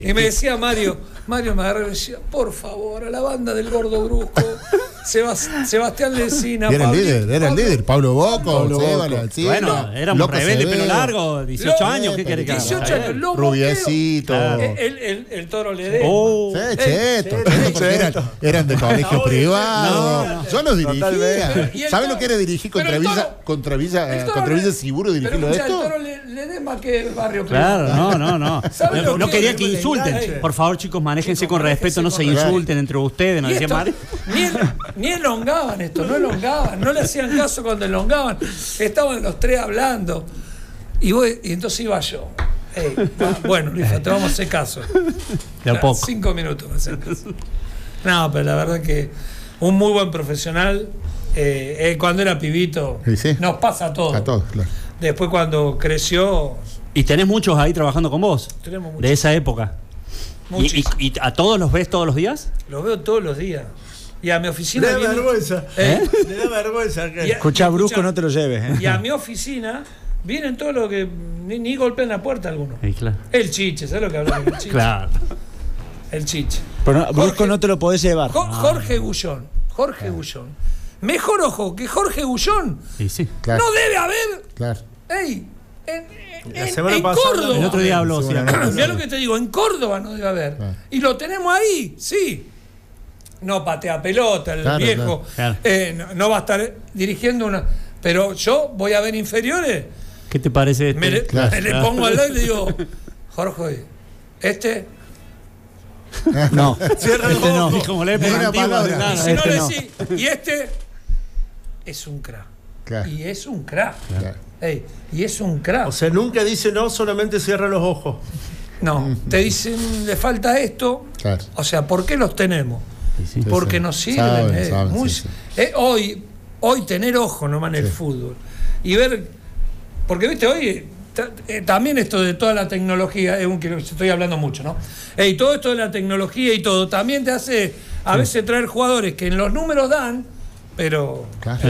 Y me decía Mario me agarró y decía, por favor, a la banda del Gordo Brusco, Sebastián Lecina, era el líder, Pablo Boco, bueno, éramos rebeldes, pelo largo, 18 años, ¿qué querés que haga? 18 años, rubiecito. El Toro Ledesma. Cheto. Eran de colegio privado. Yo los dirigía. ¿Sabes lo que era dirigir contra Villa Seguro, dirigirlo esto? esto? El Toro Ledesma que el barrio privado. Claro, no quería que insulten. Por favor, chicos, manéjense con respeto, no se insulten entre ustedes, no decía Mario. Ni elongaban esto, no le hacían caso cuando elongaban. Estaban los tres hablando. Y entonces iba yo. Bueno, Luis, te vamos a hacer caso. De a poco. 5 minutos me hacen caso. No, pero la verdad que un muy buen profesional. Cuando era pibito, sí. Nos pasa a todos. A todos, claro. Después cuando creció. Y tenés muchos ahí trabajando con vos. Tenemos muchos. De esa época. ¿Y a todos los ves todos los días? Los veo todos los días. Y a mi oficina. Le da vergüenza. Le da vergüenza. Escuchá, Brusco, no te lo lleves. Y a mi oficina vienen todos los que ni golpean la puerta algunos. Claro. El Chiche, ¿sabes lo que hablamos del Chiche? Claro. El Chiche. Pero Brusco no te lo podés llevar. Jorge Gullón. Gullón. Mejor ojo que Jorge Gullón. Sí. Claro. No debe haber. Claro. En Córdoba. El otro día habló. Mirá lo que te digo, en Córdoba no debe haber. Claro. Y lo tenemos ahí, sí. No patea pelota, el viejo. Claro. No va a estar dirigiendo una. Pero yo voy a ver inferiores. ¿Qué te parece Me le pongo al lado y le digo, Jorge, no. Cierra el no. Como le palabra. Y si no le decís, y es un crack. Claro. Y es un crack. Claro. Y es un crack. O sea, nunca dice no, solamente cierra los ojos. No, te dicen, le falta esto. Claro. O sea, ¿por qué los tenemos? Sí. Porque nos sirven. Saben, sí. Hoy tener ojo nomás en el fútbol. Y ver, porque viste, hoy también esto de toda la tecnología, es que estoy hablando mucho, ¿no? Todo esto de la tecnología y todo, también te hace a veces traer jugadores que en los números dan, pero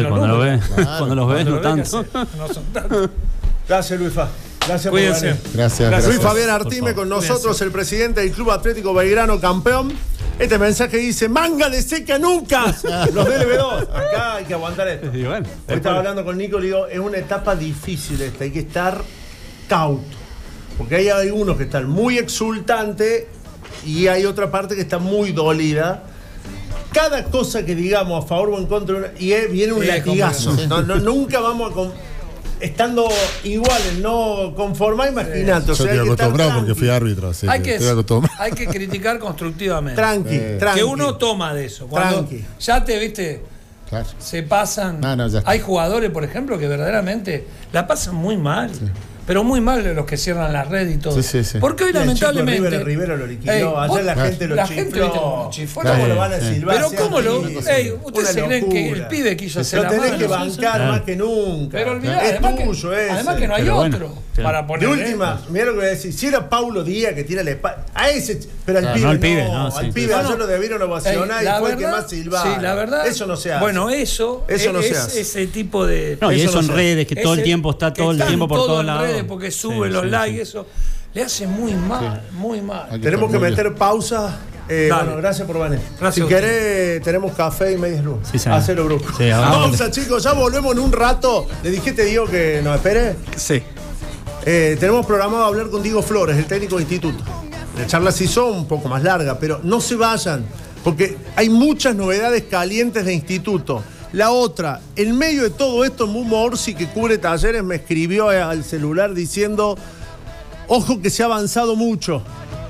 cuando los ves no tanto. No son tantos. Gracias, Luisfa. Gracias Cuídense. por venir. Gracias. Luis Fabián Artime con nosotros, Cuídense. el presidente del Club Atlético Belgrano, campeón. Este mensaje dice: manga de seca nunca. Los DLB2. Acá hay que aguantar esto. Y bueno, Hoy estaba hablando con Nico y le digo, es una etapa difícil esta, hay que estar cauto. Porque hay algunos que están muy exultantes y hay otra parte que está muy dolida. Cada cosa que digamos a favor o en contra, viene un latigazo. Nunca vamos a... Estando iguales, no conformar, imagínate. Yo estoy acostumbrado porque fui árbitro. Así Hay que criticar constructivamente. Tranqui. Que uno toma de eso. Cuando ya te viste, claro. se pasan. Ya hay jugadores, por ejemplo, que verdaderamente la pasan muy mal. Sí. Pero muy mal los que cierran la red y todo. Sí. Porque hoy, lamentablemente. Rivero lo liquidó. Ayer la gente lo chifló. ¿Cómo lo van a silbar? Pero ¿cómo lo.? ¿Ustedes se creen que el pibe quiso hacer la mano? Lo tenés que bancar más que nunca. Pero olvidá, además que no hay otro para poner. De última, mira lo que voy a decir. Si era Paulo Díaz que tira la espalda. A ese. Pero al pibe. Al pibe ayer lo debieron ovacionar y fue el que más silbaba. Sí, la verdad. Eso no se hace. Bueno, eso no se hace. Ese tipo de. No, y eso en redes, que todo el tiempo está todo el tiempo por todos lados. Porque sube los likes, eso le hace muy mal, muy mal. Tenemos que meter pausa. Bueno, gracias por venir. Si querés, tenemos café y medias lunas. Hacelo, Brusco. Pausa, chicos, ya volvemos en un rato. ¿Le dijiste, Diego, que nos espere? Sí. Tenemos programado hablar con Diego Flores, el técnico de instituto. La charla se hizo un poco más larga, pero no se vayan, porque hay muchas novedades calientes de instituto. La otra, en medio de todo esto, Mumo Orsi, que cubre talleres, me escribió al celular diciendo: ojo que se ha avanzado mucho.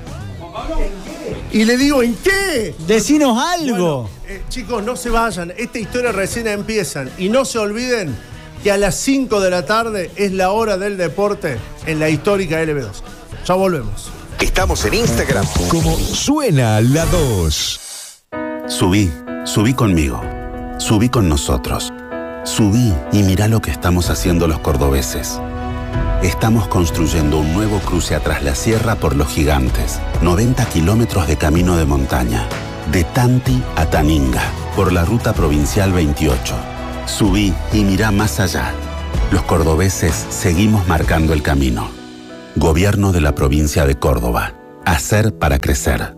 Y le digo, ¿en qué? Decinos algo. Bueno, chicos, no se vayan. Esta historia recién empiezan. Y no se olviden que a las 5 de la tarde es la hora del deporte en la histórica LB2. Ya volvemos. Estamos en Instagram como Suena la 2. Subí conmigo. Subí con nosotros. Subí y mirá lo que estamos haciendo los cordobeses. Estamos construyendo un nuevo cruce a Tras la Sierra por Los Gigantes. 90 kilómetros de camino de montaña. De Tanti a Taninga, por la ruta provincial 28. Subí y mirá más allá. Los cordobeses seguimos marcando el camino. Gobierno de la provincia de Córdoba. Hacer para crecer.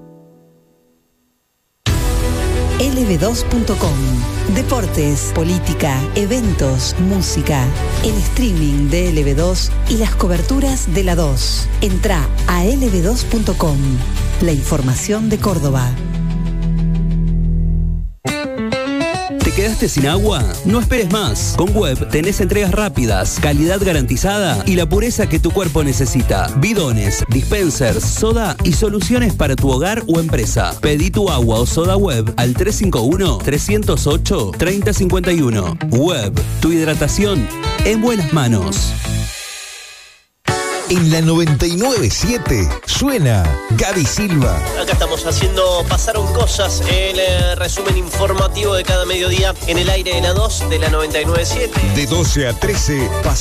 lb2.com. Deportes, política, eventos, música, el streaming de LB2 y las coberturas de la 2. Entrá a lb2.com. La información de Córdoba. ¿Te quedaste sin agua? No esperes más. Con Web tenés entregas rápidas, calidad garantizada y la pureza que tu cuerpo necesita. Bidones, dispensers, soda y soluciones para tu hogar o empresa. Pedí tu agua o soda Web al 351-308-3051. Web, tu hidratación en buenas manos. En la 99.7 suena Gaby Silva. Acá estamos haciendo Pasaron Cosas, el resumen informativo de cada mediodía en el aire de la 2 de la 99.7. De 12 a 13,